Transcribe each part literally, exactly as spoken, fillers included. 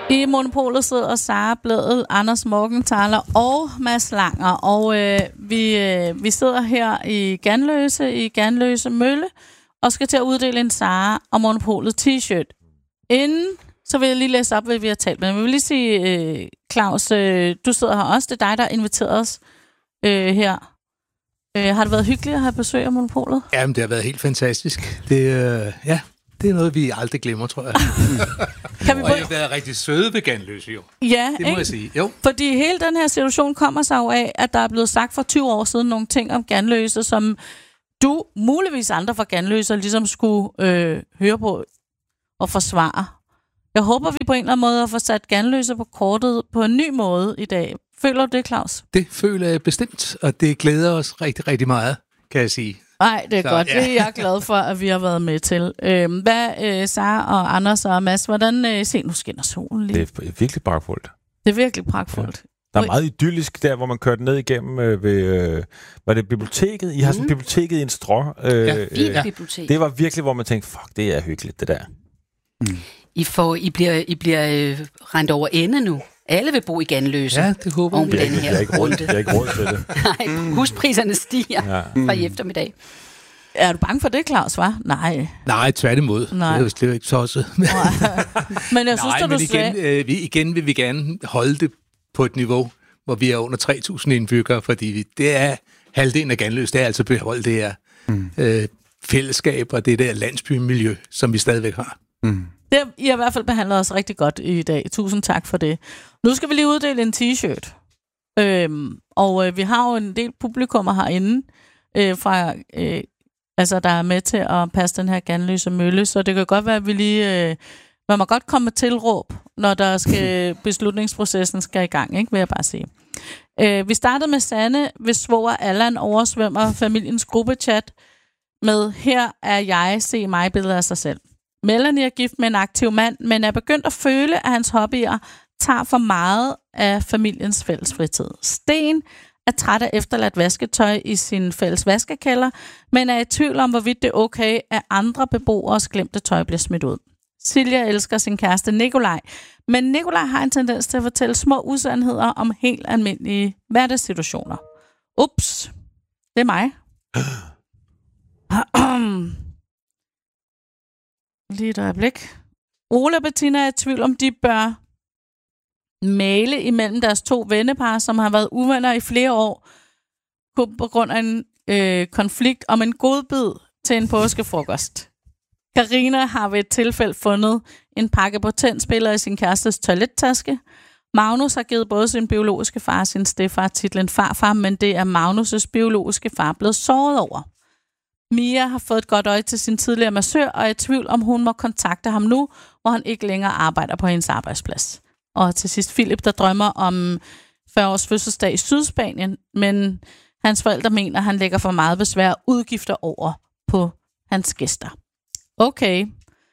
I Monopolet sidder Sara Blædel, Anders Morgenthaler og Mads Langer. Og øh, vi, øh, vi sidder her i Ganløse, i Ganløse Mølle, og skal til at uddele en Sara og Monopolet t-shirt. Inden, så vil jeg lige læse op, hvad vi har talt med. Jeg vil lige sige, øh, Claus, øh, du sidder her også. Det er dig, der har inviteret os øh, her. Øh, har det været hyggeligt at have besøg af Monopolet? Jamen, det har været helt fantastisk. Det, øh, ja, det er noget, vi aldrig glemmer, tror jeg. Kan vi og jeg har været rigtig søde ved Ganløse, jo. Ja, det må ikke? jeg sige. Jo. Fordi hele den her situation kommer sig jo af, at der er blevet sagt for tyve år siden nogle ting om Ganløse, som du, muligvis andre fra Ganløse, ligesom skulle øh, høre på og forsvare. Jeg håber, vi på en eller anden måde har fået sat Ganløse på kortet på en ny måde i dag. Føler du det, Claus? Det føler jeg bestemt, og det glæder os rigtig, rigtig meget, kan jeg sige. Nej, det er Så, godt. ja. Det er jeg glad for, at vi har været med til. Øhm, hvad, øh, Sara og Anders og Mads, hvordan... Øh, se, nu skinner solen lige. Det er virkelig pragtfuldt. Det er virkelig pragtfuldt. Ja. Der er meget idyllisk der, hvor man kørte ned igennem øh, ved... Øh, var det biblioteket? I har sådan Mm. biblioteket i en strå. Øh, Ja, fint øh, bibliotek. det var virkelig, hvor man tænkte, fuck, det er hyggeligt, det der. Mm. I, får, I bliver, I bliver øh, rendt over ende nu. Alle vil bo i Ganløse. Ja, det håber Oven på jeg. den her Jeg er ikke råd, runde. jeg er ikke råd til det. Nej, huspriserne stiger Ja. fra i eftermiddag. Er du bange for det, Claus, hva'? Nej. Nej, tværtimod. Nej. Det er jo slet ikke tosset. Men jeg synes, Nej, at du men igen, sagde... øh, vi, igen vil vi gerne holde det på et niveau, hvor vi er under tre tusind indbyggere, fordi vi, det er halvdelen af Ganløse, det er altså beholdt det her mm. øh, fællesskab og det der landsbymiljø, som vi stadigvæk har. Mm. Det, I har i hvert fald behandlet os rigtig godt i dag. Tusind tak for det. Nu skal vi lige uddele en t-shirt. Øhm, og øh, vi har jo en del publikummer herinde, øh, fra, øh, altså, der er med til at passe den her Ganløse Mølle, så det kan godt være, at vi lige... Øh, man må godt komme med tilråb, når der skal beslutningsprocessen skal i gang, ikke, vil jeg bare sige. Øh, vi startede med Sanne, hvis svoger Allan oversvømmer familiens gruppechat med her er jeg, se mig billeder af sig selv. Melanie er gift med en aktiv mand, men er begyndt at føle, at hans hobbyer tager for meget af familiens fælles fritid. Sten er træt af efterladt vasketøj i sin fælles vaskekælder, men er i tvivl om, hvorvidt det er okay, at andre beboeres glemte tøj bliver smidt ud. Silja elsker sin kæreste Nikolaj, men Nikolaj har en tendens til at fortælle små usandheder om helt almindelige hverdagssituationer. Ups, det er mig. Lige et øjeblik. Ole og Bettina er i tvivl om, de bør male imellem deres to vennepar, som har været uvenner i flere år, på grund af en øh, konflikt om en godbid til en påskefrokost. Karina har ved et tilfælde fundet en pakke potentspiller i sin kærestes toilettaske. Magnus har givet både sin biologiske far og sin stedfar titlen farfar, men det er Magnus' biologiske far blevet såret over. Mia har fået et godt øje til sin tidligere massør, og er i tvivl om, hun må kontakte ham nu, hvor han ikke længere arbejder på hendes arbejdsplads. Og til sidst Philip, der drømmer om fyrre års fødselsdag i Sydspanien, men hans forældre mener, at han lægger for meget besvær og udgifter over på hans gæster. Okay.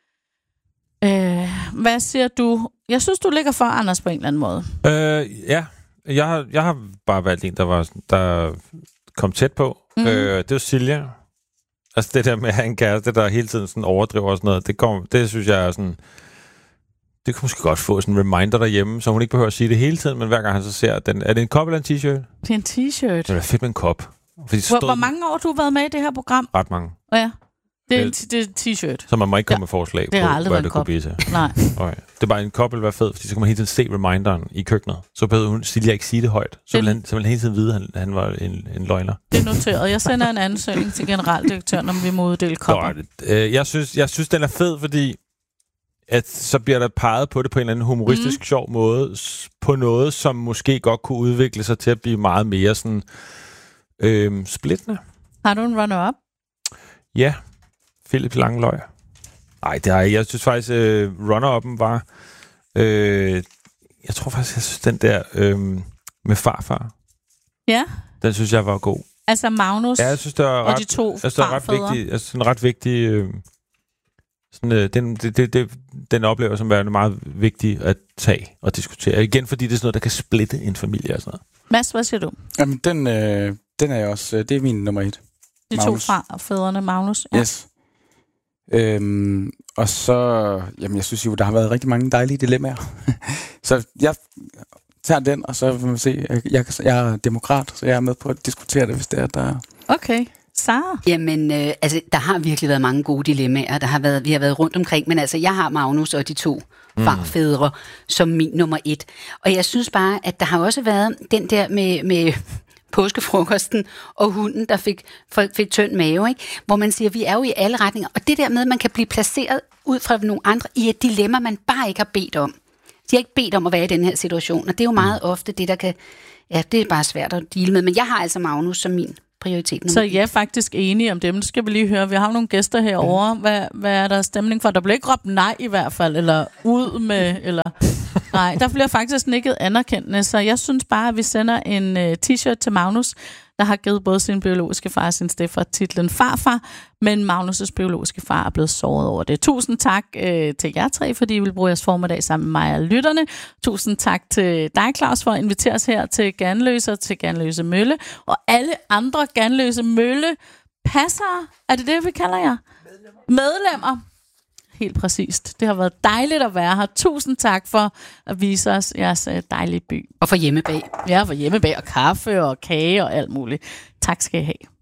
Øh, hvad siger du? Jeg synes, du ligger for, Anders, på en eller anden måde. Øh, ja, jeg har, jeg har bare valgt en, der, var, der kom tæt på. Mm. Øh, det var Silja. Altså det der med at have en kæreste, der hele tiden sådan overdriver og sådan noget, det, kom, det synes jeg er sådan... Det kunne måske godt få sådan en reminder derhjemme, så hun ikke behøver at sige det hele tiden, men hver gang han så ser den... Er det en kop eller en t-shirt? Det er en t-shirt. Det er fedt med en kop. Fordi Hvor, hvor mange år du har været med i det her program? Ret mange. Ja, det er en, t- det er en t-shirt. Så man må ikke komme Ja. med forslag Det har på, aldrig hvad været det en kunne kop. blive til. Nej. Okay. Det er bare en kop, vil være fed, fordi så kan man hele tiden se reminderen i køkkenet. Så behøver hun Silja ikke sige det højt. Så Det- vil han, så vil han hele tiden vide, at han, han var en, en løgner. Det er noteret. Jeg sender en ansøgning til generaldirektøren, om vi må uddele kopper. Godt. Øh, jeg, synes, jeg synes, den er fed, fordi at så bliver der peget på det på en eller anden humoristisk, mm. sjov måde, s- på noget, som måske godt kunne udvikle sig til at blive meget mere sådan øh, splittende. Har du en runner-up? Ja, Philip Langeløg. Nej, det har jeg. Jeg synes faktisk, øh, runner-up'en var... Øh, jeg tror faktisk, jeg synes, den der øh, med farfar, Ja. den synes jeg var god. Altså Magnus Ja, jeg synes, det er og ret, de to jeg synes, det er ret farfædre. vigtig, jeg synes, en ret vigtig... Øh, sådan, øh, den, det, det, det, den oplever som værende meget vigtig at tage og diskutere. Igen, fordi det er sådan noget, der kan splitte en familie og sådan noget. Mads, hvad siger du? Jamen, den, øh, den er jeg også... Øh, det er min nummer et. De Magnus. to fra fædrene, Magnus. Ja. Yes. Øhm, og så... Jamen, jeg synes jo, der har været rigtig mange dejlige dilemmaer Så jeg tager den, og så vil man se, jeg, jeg, jeg er demokrat, så jeg er med på at diskutere det, hvis det er, der... Okay. Sara? Jamen, øh, altså, der har virkelig været mange gode dilemmaer. Der har været, vi har været rundt omkring, men altså, jeg har Magnus og de to mm. farfædre som min nummer et. Og jeg synes bare, at der har også været den der med... med påskefrokosten og hunden, der fik, fik tynd mave, ikke? Hvor man siger, at vi er jo i alle retninger. Og det der med, at man kan blive placeret ud fra nogle andre i et dilemma, man bare ikke har bedt om. De har ikke bedt om at være i den her situation, og det er jo meget ofte det, der kan... Ja, det er bare svært at deale med. Men jeg har altså Magnus som min prioritet. Så jeg er faktisk enig om det, men nu skal vi lige høre. Vi har nogle gæster herovre. Hvad, hvad er der stemning for? Der bliver ikke råbt nej i hvert fald, eller ud med, eller... Nej, der bliver faktisk nikket anerkendende, så jeg synes bare, at vi sender en uh, t-shirt til Magnus, der har givet både sin biologiske far og sin stedfar titlen farfar, men Magnus' biologiske far er blevet såret over det. Tusind tak uh, til jer tre, fordi I vil bruge jeres formiddag sammen med mig og lytterne. Tusind tak til dig, Claus, for at invitere os her til Ganløse og til Ganløse Mølle, og alle andre Ganløse Mølle passere. Er det det, vi kalder jer? Medlemmer. Medlemmer. Helt præcist. Det har været dejligt at være her. Tusind tak for at vise os jeres dejlige by. Og for hjemmebag. Ja, for hjemmebag og kaffe og kage og alt muligt. Tak skal I have.